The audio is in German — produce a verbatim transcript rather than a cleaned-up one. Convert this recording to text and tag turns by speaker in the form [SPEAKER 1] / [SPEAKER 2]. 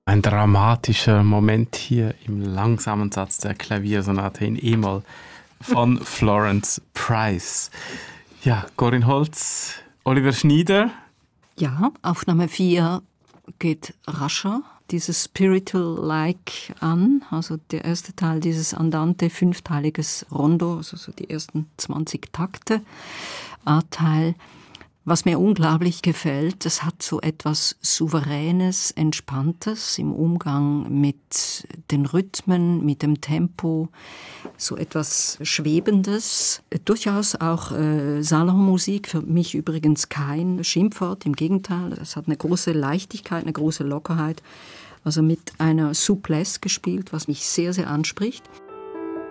[SPEAKER 1] Ein dramatischer Moment hier im langsamen Satz der Klaviersonate in E-Moll von Florence Price. Ja, Corinne Holz, Oliver Schneider.
[SPEAKER 2] Ja, Aufnahme vier geht rascher, dieses Spiritual-like an, also der erste Teil dieses Andante, fünfteiliges Rondo, also so die ersten zwanzig Takte, A-Teil. Was mir unglaublich gefällt, es hat so etwas Souveränes, Entspanntes im Umgang mit den Rhythmen, mit dem Tempo, so etwas Schwebendes. Durchaus auch äh, Salonmusik, für mich übrigens kein Schimpfwort, im Gegenteil, es hat eine große Leichtigkeit, eine große Lockerheit, also mit einer Souplesse gespielt, was mich sehr, sehr anspricht.